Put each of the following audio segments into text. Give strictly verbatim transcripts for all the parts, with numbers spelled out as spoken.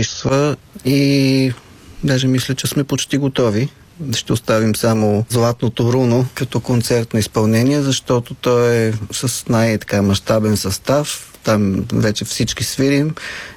качества и даже мисля, че сме почти готови. Ще оставим само Златното руно като концертно изпълнение, защото то е с най-така мащабен състав. Там вече всички свирим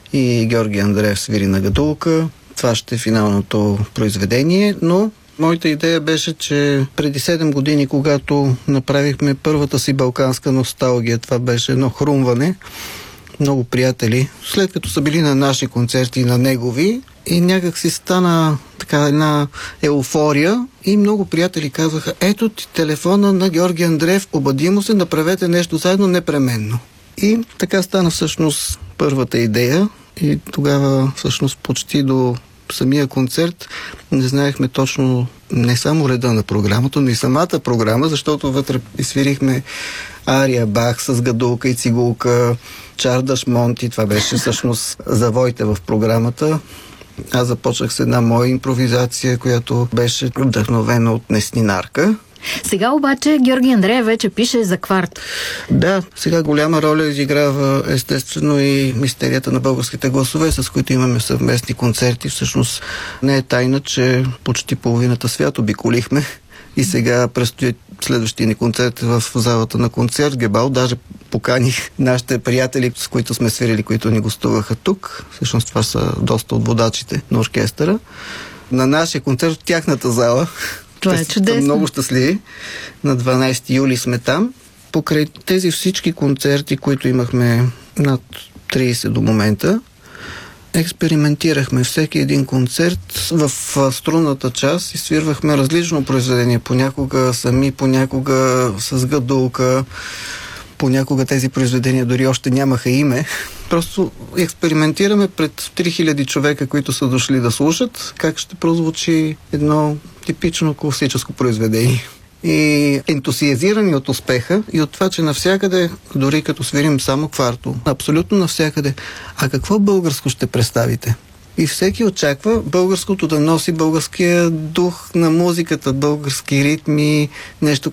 и Георги Андреев свири на гадулка. Това ще е финалното произведение, но моята идея беше, че преди седем години, когато направихме първата си балканска носталгия, това беше едно хрумване, много приятели, след като са били на наши концерти и на негови, и някак си стана така една еуфория и много приятели казаха: ето ти телефона на Георги Андреев, обади му се, направете нещо заедно непременно. И така стана всъщност първата идея и тогава всъщност почти до самия концерт не знаехме точно не само реда на програмата, но и самата програма, защото вътре свирихме ария Бах с гадулка и цигулка, Чардаш Монти, това беше всъщност завоите в програмата. Аз започнах с една моя импровизация, която беше вдъхновена от Неснинарка. Сега обаче Георги Андреев вече пише за кварт. Да, сега голяма роля изиграва естествено и мистерията на българските гласове, с които имаме съвместни концерти. Всъщност не е тайна, че почти половината свят обиколихме и сега предстои следващия ни концерт в залата на концерт Гебал. Даже поканих нашите приятели, с които сме свирили, които ни гостуваха тук. Всъщност това са доста от водачите на оркестъра. На нашия концерт в тяхната зала. Това е чудесно. Много щастливи. На дванайсети юли сме там. Покрай тези всички концерти, които имахме над трийсет до момента, експериментирахме всеки един концерт в струнната част и свирвахме различно произведение. Понякога сами, понякога с гадулка, понякога тези произведения дори още нямаха име. Просто експериментираме пред три хиляди човека, които са дошли да слушат, как ще прозвучи едно типично класическо произведение. И ентусиазирани от успеха и от това, че навсякъде, дори като свирим само кварто, абсолютно навсякъде, а какво българско ще представите? И всеки очаква българското да носи българския дух на музиката, български ритми, нещо,